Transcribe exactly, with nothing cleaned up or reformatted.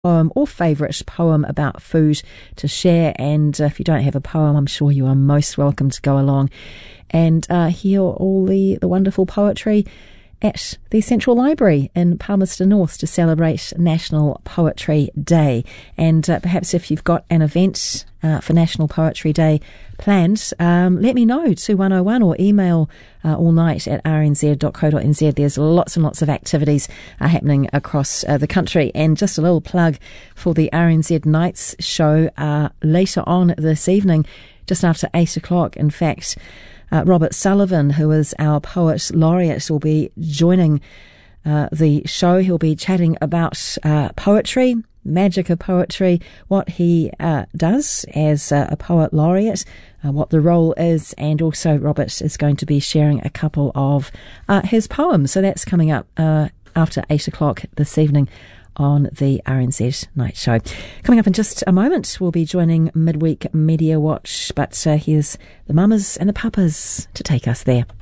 poem or favourite poem about food to share, and uh, if you don't have a poem, I'm sure you are most welcome to go along and uh, hear all the, the wonderful poetry at the Central Library in Palmerston North to celebrate National Poetry Day. And uh, perhaps if you've got an event uh, for National Poetry Day planned, um, let me know, two one oh one, or email uh, all night at r n z dot co dot n z. There's lots and lots of activities uh, happening across uh, the country. And just a little plug for the R N Z Nights show uh, later on this evening, just after eight o'clock. In fact, Uh, Robert Sullivan, who is our Poet Laureate, will be joining uh, the show. He'll be chatting about uh, poetry, magic of poetry, what he uh, does as uh, a Poet Laureate, uh, what the role is, and also Robert is going to be sharing a couple of uh, his poems. So that's coming up uh, after eight o'clock this evening on the R N Z Night Show. Coming up in just a moment, we'll be joining Midweek Media Watch, but uh, here's the mamas and the papas to take us there.